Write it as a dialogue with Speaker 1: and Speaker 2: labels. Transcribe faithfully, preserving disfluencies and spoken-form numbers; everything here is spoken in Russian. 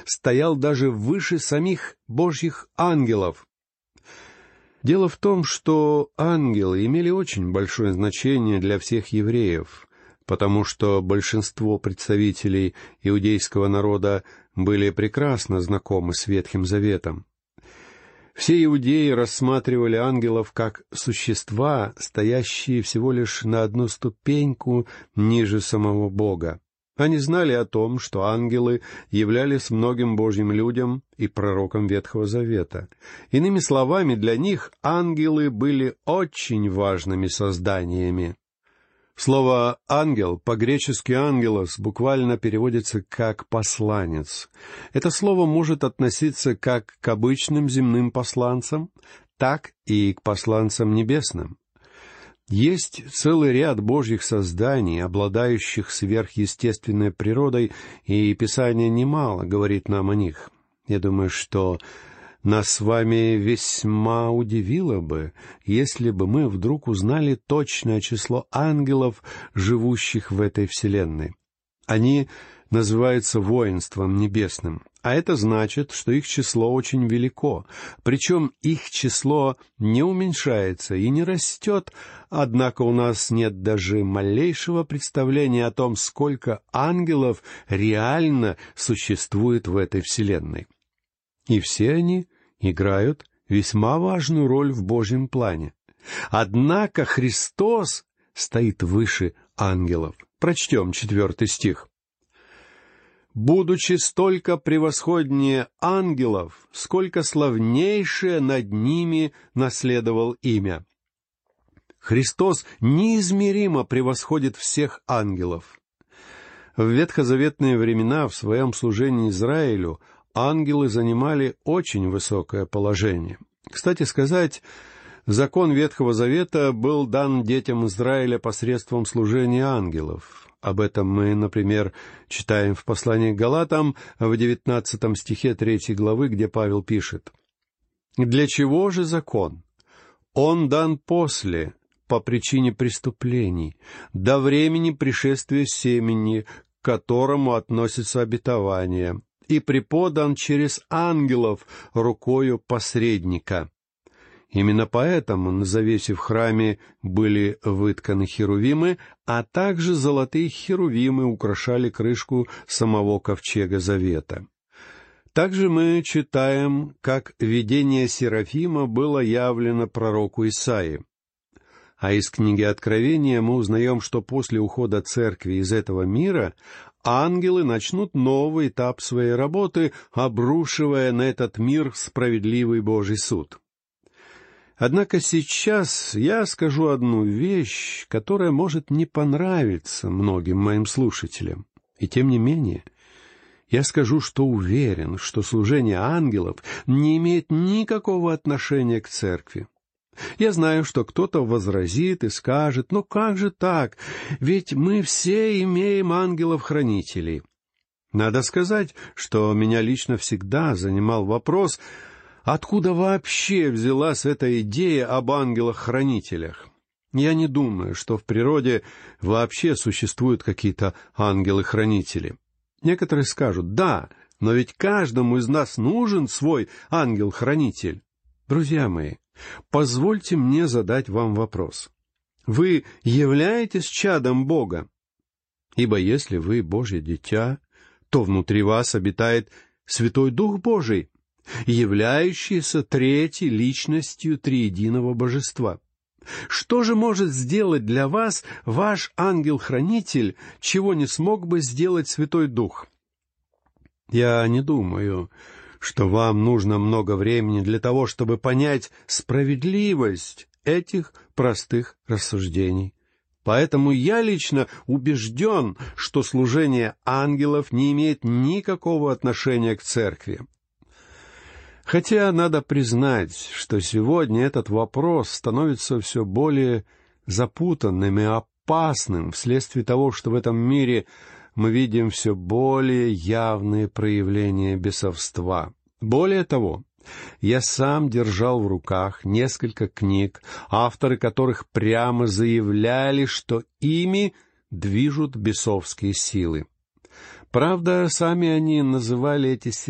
Speaker 1: стоял даже выше самих Божьих ангелов. Дело в том, что ангелы имели очень большое значение для всех евреев, потому что большинство представителей иудейского народа были прекрасно знакомы с Ветхим Заветом. Все иудеи рассматривали ангелов как существа, стоящие всего лишь на одну ступеньку ниже самого Бога. Они знали о том, что ангелы являлись многим Божьим людям и пророкам Ветхого Завета. Иными словами, для них ангелы были очень важными созданиями. Слово «ангел» по-гречески «ангелос» буквально переводится как «посланец». Это слово может относиться как к обычным земным посланцам, так и к посланцам небесным. Есть целый ряд Божьих созданий, обладающих сверхъестественной природой, и Писание немало говорит нам о них. Я думаю, что нас с вами весьма удивило бы, если бы мы вдруг узнали точное число ангелов, живущих в этой вселенной. Они называются воинством небесным, а это значит, что их число очень велико, причем их число не уменьшается и не растет, однако у нас нет даже малейшего представления о том, сколько ангелов реально существует в этой вселенной. И все они играют весьма важную роль в Божьем плане. Однако Христос стоит выше ангелов. Прочтем четвертый стих. «Будучи столько превосходнее ангелов, сколько славнейшее над ними наследовал имя». Христос неизмеримо превосходит всех ангелов. В ветхозаветные времена в своем служении Израилю ангелы занимали очень высокое положение. Кстати сказать, закон Ветхого Завета был дан детям Израиля посредством служения ангелов. Об этом мы, например, читаем в послании к Галатам в девятнадцатом стихе третьей главы, где Павел пишет: «Для чего же закон? Он дан после, по причине преступлений, до времени пришествия семени, к которому относится обетование, и преподан через ангелов рукою посредника». Именно поэтому на завесе в храме были вытканы херувимы, а также золотые херувимы украшали крышку самого ковчега завета. Также мы читаем, как видение Серафима было явлено пророку Исаии. А из книги Откровения мы узнаем, что после ухода церкви из этого мира ангелы начнут новый этап своей работы, обрушивая на этот мир справедливый Божий суд. Однако сейчас я скажу одну вещь, которая может не понравиться многим моим слушателям. И тем не менее, я скажу, что уверен, что служение ангелов не имеет никакого отношения к церкви. Я знаю, что кто-то возразит и скажет: «Ну как же так? Ведь мы все имеем ангелов-хранителей». Надо сказать, что меня лично всегда занимал вопрос, откуда вообще взялась эта идея об ангелах-хранителях. Я не думаю, что в природе вообще существуют какие-то ангелы-хранители. Некоторые скажут: «Да, но ведь каждому из нас нужен свой ангел-хранитель». Друзья мои, позвольте мне задать вам вопрос. Вы являетесь чадом Бога? Ибо если вы Божье дитя, то внутри вас обитает Святой Дух Божий, являющийся третьей личностью триединого Божества. Что же может сделать для вас ваш ангел-хранитель, чего не смог бы сделать Святой Дух? Я не думаю, что вам нужно много времени для того, чтобы понять справедливость этих простых рассуждений. Поэтому я лично убежден, что служение ангелов не имеет никакого отношения к церкви. Хотя надо признать, что сегодня этот вопрос становится все более запутанным и опасным вследствие того, что в этом мире мы видим все более явные проявления бесовства. Более того, я сам держал в руках несколько книг, авторы которых прямо заявляли, что ими движут бесовские силы. Правда, сами они называли эти силы